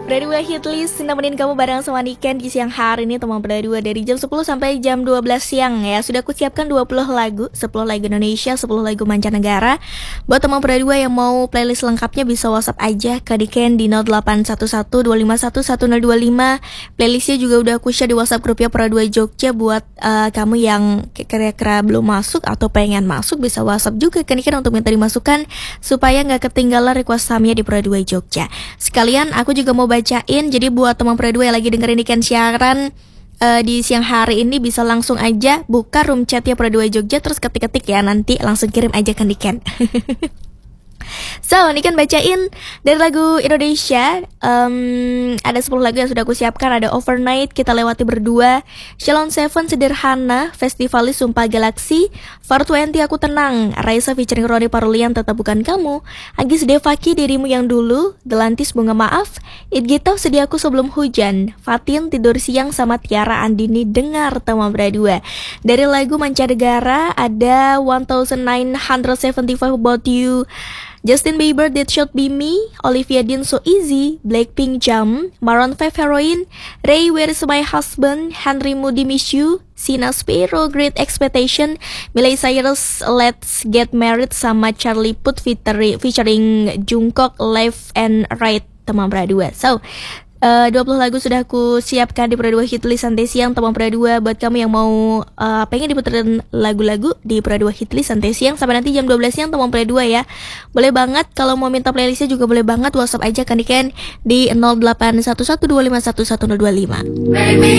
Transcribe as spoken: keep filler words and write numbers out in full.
Berdua Hitlist nemenin kamu bareng sama Niken di siang hari ini, teman berdua dari jam sepuluh sampai jam dua belas siang ya. Sudah aku siapkan dua puluh lagu, sepuluh lagu Indonesia, sepuluh lagu mancanegara. Buat teman berdua yang mau playlist lengkapnya bisa WhatsApp aja ke Niken di nol delapan satu satu dua lima satu satu nol dua lima. Playlistnya juga udah aku share di WhatsApp grupnya Perdua Jogja. Buat uh, kamu yang kira-kira belum masuk atau pengen masuk bisa WhatsApp juga ke Niken untuk minta dimasukan supaya nggak ketinggalan request samnya di Perdua Jogja. Sekalian aku juga mau bacain, jadi buat teman Perdua yang lagi dengerin Niken siaran uh, di siang hari ini bisa langsung aja buka room chatnya Perdua Jogja, terus ketik-ketik ya, nanti langsung kirim aja ke Niken. So, Niken bacain dari lagu Indonesia. um, Ada sepuluh lagu yang sudah aku siapkan. Ada Overnight, Kita Lewati Berdua, Shalom Seven, Sederhana, Festivalis, Sumpah Galaksi, Far Twenty, Aku Tenang, Raisa featuring Roni Parulian, Tetap Bukan Kamu, Agis Devaki, Dirimu Yang Dulu, Delantis, Bunga Maaf, Idgito, Sediaku Sebelum Hujan, Fatin, Tidur Siang, sama Tiara Andini, Dengar Teman Berdua. Dari lagu mancanegara ada nineteen seventy-five, About You, Justin Bieber, That Should Be Me, Olivia Dean, So Easy, Blackpink, Jump, Maroon five, Heroin, Ray, Where Is My Husband, Henry Moody, Miss You, Sina Spiro, Great Expectation, Miley Cyrus, Let's Get Married, sama Charlie Puth featuring Jungkook, Left and Right, teman berdua. So, Uh, dua puluh lagu sudah aku siapkan di Perdua Hitlist Santai Siang, teman Perdua. Buat kamu yang mau uh, pengen diputerin lagu-lagu di Perdua Hitlist Santai Siang sampai nanti jam dua belas siang, teman Perdua ya. Boleh banget, kalau mau minta playlistnya juga boleh banget, WhatsApp aja kan Niken di nol delapan satu satu dua lima satu satu nol dua lima.